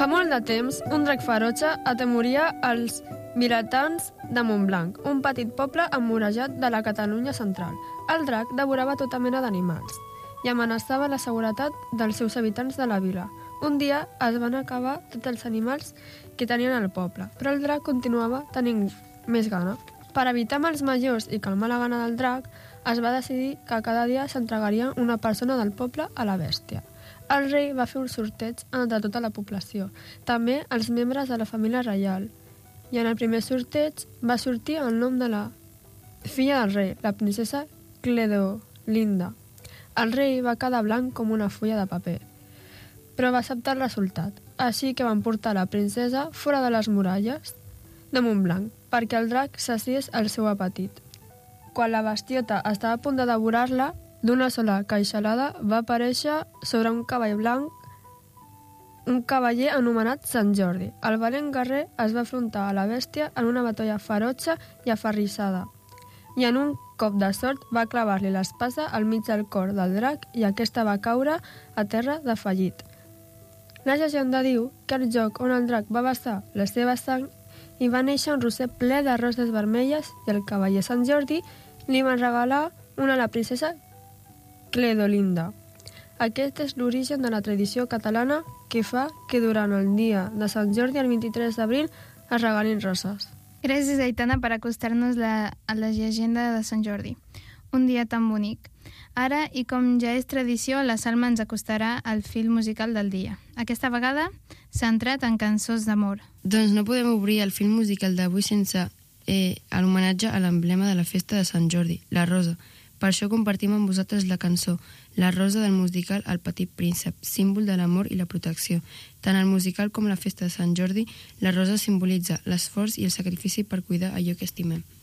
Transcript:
Fa molt de temps, un drac ferotge atemoria els vilatans de Montblanc, un petit poble emmurejat de la Catalunya central. El drac devorava tota mena d'animals i amenaçava la seguretat dels seus habitants de la vila. Un dia es van acabar tots els animals que tenien al poble, però el drac continuava tenint més gana. Per evitar mals majors i calmar la gana del drac, es va decidir que cada dia s'entregaria una persona del poble a la bèstia. El rei va fer un sorteig entre tota la població, també els membres de la família reial, i en el primer sorteig va sortir el nom de la filla del rei, la princesa Cledolinda. El rei va quedar blanc com una fulla de paper, però va acceptar el resultat, així que van portar la princesa fora de les muralles de Montblanc, perquè el drac saciés el seu apetit. Quan la bestiota estava a punt de devorar-la, d'una sola queixalada va aparèixer sobre un cavall blanc un cavaller anomenat Sant Jordi. El valent guerrer es va afrontar a la bèstia en una batalla ferotge i aferrissada, i en un cop de sort va clavar-li l'espasa al mig del cor del drac i aquesta va caure a terra defallit. La llegenda diu que al lloc on el drac va vessar la seva sang hi va néixer un roser ple de roses vermelles i el cavaller Sant Jordi li va regalar una a la princesa Cledolinda. Aquest és l'origen de la tradició catalana que fa que durant el dia de Sant Jordi, el 23 d'abril, es regalin roses. Gràcies, Aitana, per acostar-nos a la llegenda de Sant Jordi. Un dia tan bonic. Ara, i com ja és tradició, la Salma ens acostarà al fil musical del dia. Aquesta vegada centrat en cançons d'amor. Doncs no podem obrir el fil musical d'avui sense l'homenatge a l'emblema de la festa de Sant Jordi, la rosa. Per això compartim amb vosaltres la cançó La rosa del musical El petit príncep, símbol de l'amor i la protecció. Tant el musical com la festa de Sant Jordi, la rosa simbolitza l'esforç i el sacrifici per cuidar allò que estimem.